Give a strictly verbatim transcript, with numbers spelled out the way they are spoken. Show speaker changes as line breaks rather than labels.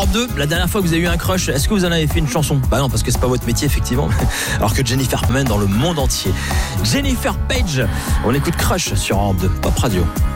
Europe deux, la dernière fois que vous avez eu un crush, est-ce que vous en avez fait une chanson? Bah non, parce que c'est pas votre métier, effectivement. Alors que Jennifer mène dans le monde entier. Jennifer Page, on écoute Crush sur Europe deux, Pop Radio.